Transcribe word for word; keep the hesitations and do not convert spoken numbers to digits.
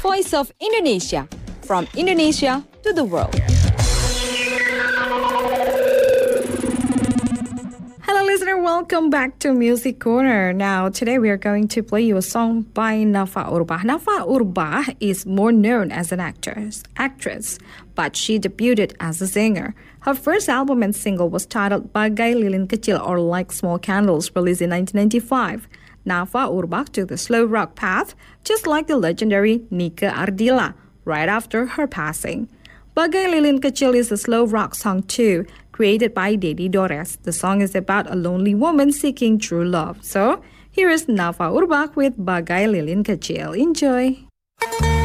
voice of Indonesia, from Indonesia to the world. Hello listener, welcome back to Music Corner. Now today we are going to play you a song by Nafa Urbach. Nafa Urbach is more known as an actress, actress, but she debuted as a singer. Her first album and single was titled Bagai Lilin Kecil or Like Small Candles, released in nineteen ninety-five. Nafa Urbach took the slow rock path, just like the legendary Nike Ardilla, right after her passing. Bagai Lilin Kecil is a slow rock song too, created by Dedi Dores. The song is about a lonely woman seeking true love. So, here is Nafa Urbach with Bagai Lilin Kecil. Enjoy!